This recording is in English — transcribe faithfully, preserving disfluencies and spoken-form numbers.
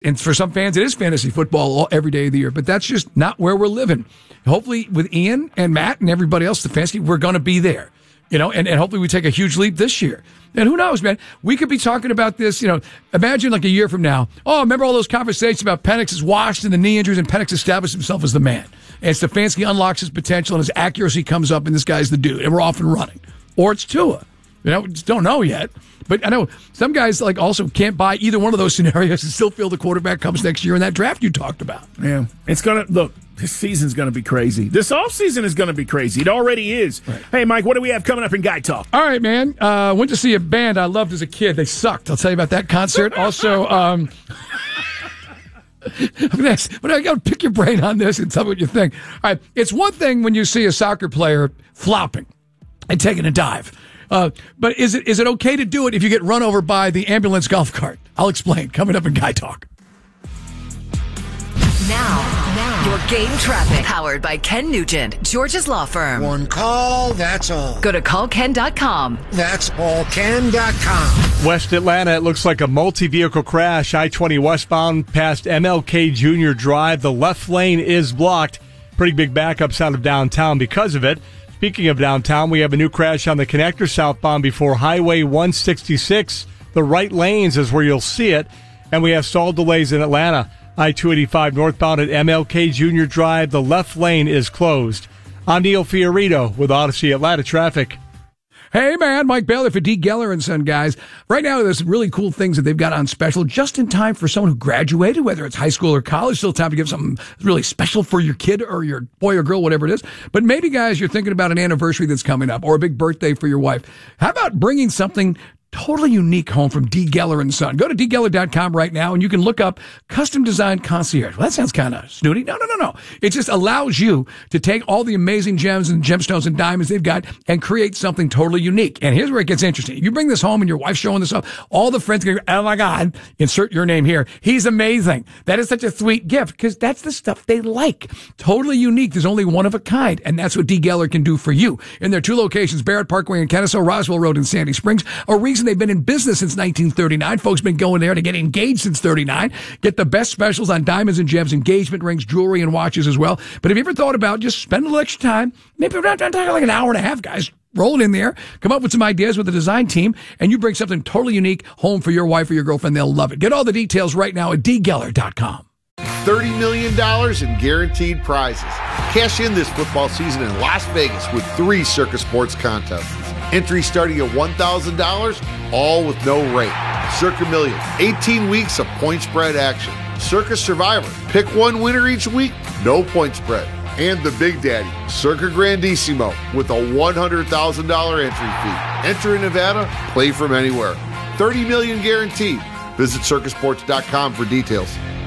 And for some fans, it is fantasy football all, every day of the year, but that's just not where we're living. Hopefully with Ian and Matt and everybody else, the fantasy, we're going to be there, you know, and, and hopefully we take a huge leap this year. And who knows, man, we could be talking about this, you know, imagine like a year from now. Oh, remember all those conversations about Penix is washed and the knee injuries and Penix established himself as the man. And Stefanski unlocks his potential and his accuracy comes up and this guy's the dude and we're off and running. Or it's Tua. You know, we just don't know yet. But I know some guys like also can't buy either one of those scenarios and still feel the quarterback comes next year in that draft you talked about. Yeah. It's going to, look, this season's going to be crazy. This offseason is going to be crazy. It already is. Right. Hey, Mike, what do we have coming up in Guy Talk? All right, man. Uh, went to see a band I loved as a kid. They sucked. I'll tell you about that concert. Also, um, I'm going to go pick your brain on this and tell me what you think. All right. It's one thing when you see a soccer player flopping and taking a dive. Uh, but is it is it okay to do it if you get run over by the ambulance golf cart? I'll explain. Coming up in Guy Talk. Now, now, your game traffic. Powered by Ken Nugent, George's Law Firm. One call, that's all. Go to call ken dot com. That's all ken dot com. West Atlanta, it looks like a multi-vehicle crash. I twenty westbound past M L K Junior Drive. The left lane is blocked. Pretty big backups out of downtown because of it. Speaking of downtown, we have a new crash on the connector southbound before Highway one sixty-six. The right lanes is where you'll see it. And we have stall delays in Atlanta. I two eighty-five northbound at M L K Junior Drive. The left lane is closed. I'm Neil Fiorito with Odyssey Atlanta Traffic. Hey, man, Mike Baylor for D. Geller and Son, guys. Right now, there's some really cool things that they've got on special just in time for someone who graduated, whether it's high school or college. Still time to give something really special for your kid or your boy or girl, whatever it is. But maybe, guys, you're thinking about an anniversary that's coming up or a big birthday for your wife. How about bringing something totally unique home from D. Geller and Son? Go to d geller dot com right now and you can look up custom designed concierge. Well, that sounds kind of snooty. No, no, no, no. It just allows you to take all the amazing gems and gemstones and diamonds they've got and create something totally unique. And here's where it gets interesting. You bring this home and your wife's showing this off. All the friends go, oh my God, insert your name here. He's amazing. That is such a sweet gift because that's the stuff they like. Totally unique. There's only one of a kind. And that's what D. Geller can do for you. In their two locations, Barrett Parkway in Kennesaw, Roswell Road in Sandy Springs, a reason they've been in business since nineteen thirty-nine. Folks been going there to get engaged since thirty-nine. Get the best specials on diamonds and gems, engagement rings, jewelry, and watches as well. But have you ever thought about just spending a little extra time? Maybe we're not talking like an hour and a half, guys. Roll it in there. Come up with some ideas with the design team, and you bring something totally unique home for your wife or your girlfriend. They'll love it. Get all the details right now at d geller dot com. thirty million dollars in guaranteed prizes. Cash in this football season in Las Vegas with three Circa Sports contests. Entry starting at one thousand dollars, all with no rate. Circa Million, eighteen weeks of point spread action. Circa Survivor, pick one winner each week, no point spread. And the Big Daddy, Circa Grandissimo, with a one hundred thousand dollars entry fee. Enter in Nevada, play from anywhere. thirty million dollars guaranteed. Visit circa sports dot com for details.